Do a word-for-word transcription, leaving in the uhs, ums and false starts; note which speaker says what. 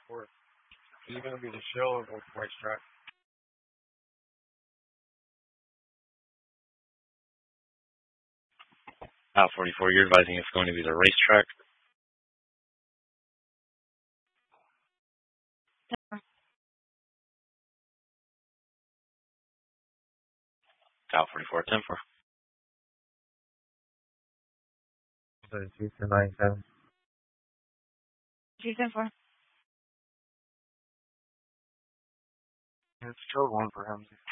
Speaker 1: Or is it going to be the show or the racetrack?
Speaker 2: Out forty-four, you're advising it's going to be the racetrack. Out forty-four, ten four.
Speaker 1: Houston nine seven.
Speaker 3: Houston four.
Speaker 1: It's code one for Ramsey.